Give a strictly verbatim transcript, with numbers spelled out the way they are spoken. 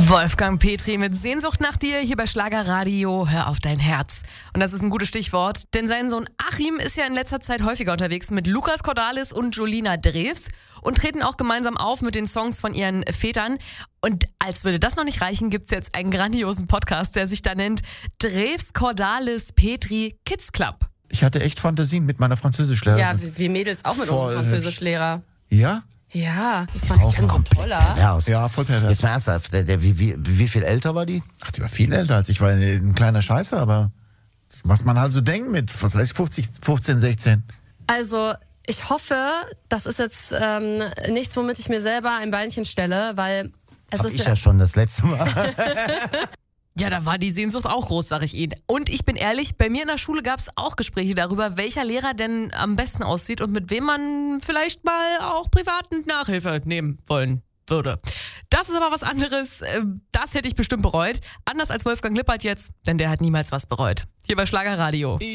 Wolfgang Petri mit Sehnsucht nach dir hier bei Schlagerradio. Hör auf dein Herz. Und das ist ein gutes Stichwort, denn sein Sohn Achim ist ja in letzter Zeit häufiger unterwegs mit Lukas Cordalis und Jolina Drews und treten auch gemeinsam auf mit den Songs von ihren Vätern. Und als würde das noch nicht reichen, gibt's jetzt einen grandiosen Podcast, der sich da nennt Drews Cordalis Petri Kids Club. Ich hatte echt Fantasien mit meiner Französischlehrerin. Ja, wir wir Mädels auch mit Voll unserem Französischlehrer. Ja? Ja, das fand ich ein toller. Pervers. Ja, voll pervers. Jetzt mal ernsthaft, der, der, wie, wie, wie viel älter war die? Ach, die war viel älter als ich. War ein kleiner Scheiße, aber was man halt so denkt mit, was heißt fünfzig, fünfzehn, sechzehn. Also, ich hoffe, das ist jetzt ähm, nichts, womit ich mir selber ein Beinchen stelle, weil es Hab ist ich ja schon das letzte Mal. Ja, da war die Sehnsucht auch groß, sag ich Ihnen. Und ich bin ehrlich, bei mir in der Schule gab es auch Gespräche darüber, welcher Lehrer denn am besten aussieht und mit wem man vielleicht mal auch privat Nachhilfe nehmen wollen würde. Das ist aber was anderes. Das hätte ich bestimmt bereut. Anders als Wolfgang Lippert jetzt, denn der hat niemals was bereut. Hier bei Schlagerradio.